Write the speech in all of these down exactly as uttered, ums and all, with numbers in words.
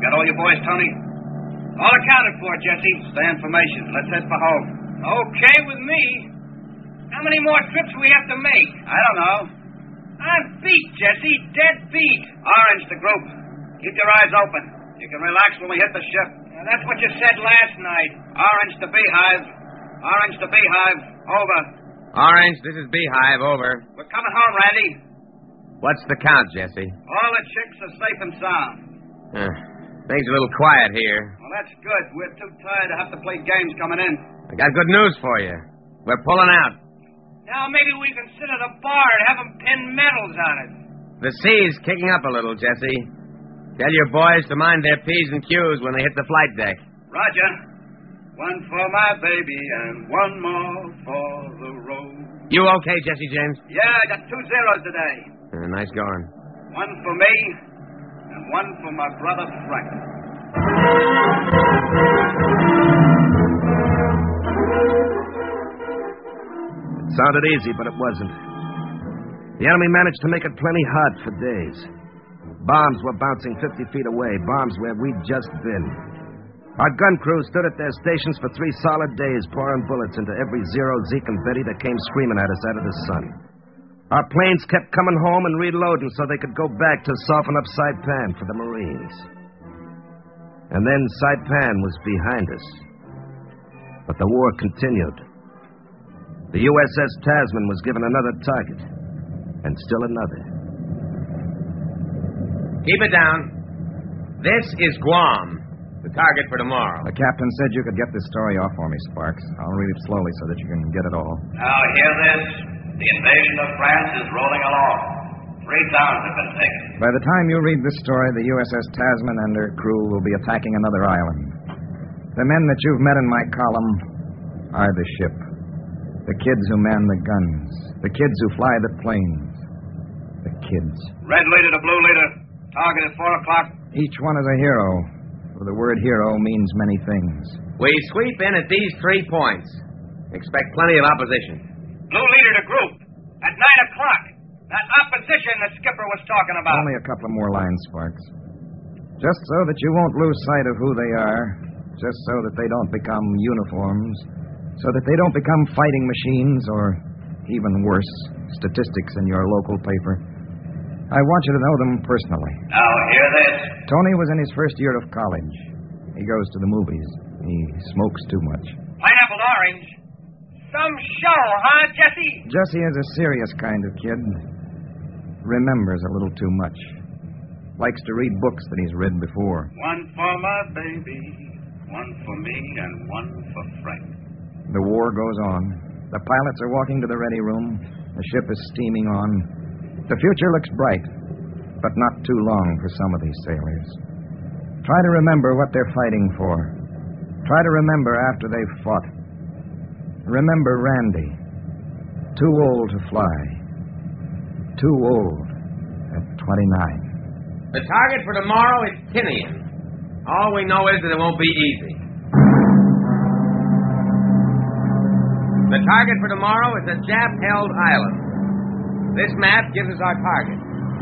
Got all your boys, Tony? All accounted for, Jesse. Stay in formation. Let's head for home. Okay with me. How many more trips do we have to make? I don't know. I'm beat, Jesse. Dead beat. Orange, the group. Keep your eyes open. You can relax when we hit the ship. Now, that's what you said last night. Orange to Beehive. Orange to Beehive. Over. Orange, this is Beehive. Over. We're coming home, Randy. What's the count, Jesse? All the chicks are safe and sound. Uh, things are a little quiet here. Well, that's good. We're too tired to have to play games coming in. I got good news for you. We're pulling out. Now maybe we can sit at a bar and have them pin medals on it. The sea's kicking up a little, Jesse. Tell your boys to mind their P's and Q's when they hit the flight deck. Roger. One for my baby and one more for the road. You okay, Jesse James? Yeah, I got two zeros today. Uh, nice going. One for me and one for my brother Frank. It sounded easy, but it wasn't. The enemy managed to make it plenty hot for days. Bombs were bouncing fifty feet away, bombs where we'd just been. Our gun crews stood at their stations for three solid days, pouring bullets into every Zero, Zeke, and Betty that came screaming at us out of the sun. Our planes kept coming home and reloading so they could go back to soften up Saipan for the Marines. And then Saipan was behind us. But the war continued. The U S S Tasman was given another target. And still another. Keep it down. This is Guam, the target for tomorrow. The captain said you could get this story off for me, Sparks. I'll read it slowly so that you can get it all. Now, hear this. The invasion of France is rolling along. Three towns have been taken. By the time you read this story, the U S S Tasman and her crew will be attacking another island. The men that you've met in my column are the ship. The kids who man the guns. The kids who fly the planes. The kids. Red leader to blue leader. Target at four o'clock. Each one is a hero. For the word hero means many things. We sweep in at these three points. Expect plenty of opposition. Blue leader to group. At nine o'clock. That opposition the skipper was talking about. Only a couple of more lines, Sparks. Just so that you won't lose sight of who they are. Just so that they don't become uniforms. So that they don't become fighting machines or, even worse, statistics in your local paper. I want you to know them personally. Now, hear this. Tony was in his first year of college. He goes to the movies. He smokes too much. Pineapple orange. Some show, huh, Jesse? Jesse is a serious kind of kid. Remembers a little too much. Likes to read books that he's read before. One for my baby, one for me, and one for Frank. The war goes on. The pilots are walking to the ready room. The ship is steaming on. The future looks bright, but not too long for some of these sailors. Try to remember what they're fighting for. Try to remember after they've fought. Remember Randy. Too old to fly. Too old at twenty-nine. The target for tomorrow is Tinian. All we know is that it won't be easy. The target for tomorrow is a Jap-held island. This map gives us our target.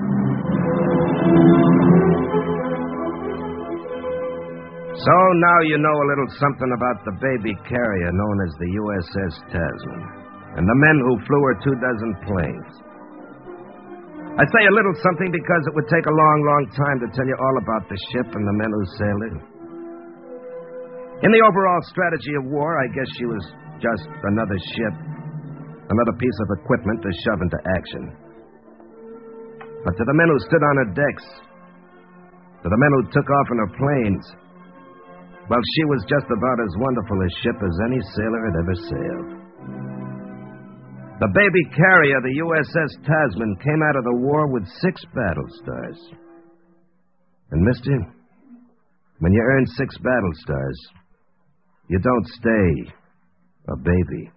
So now you know a little something about the baby carrier known as the U S S Tasman and the men who flew her two dozen planes. I say a little something because it would take a long, long time to tell you all about the ship and the men who sailed it. In the overall strategy of war, I guess she was just another ship, another piece of equipment to shove into action. But to the men who stood on her decks, to the men who took off in her planes, well, she was just about as wonderful a ship as any sailor had ever sailed. The baby carrier, the U S S Tasman, came out of the war with six battle stars. And, mister, when you earn six battle stars, you don't stay a baby.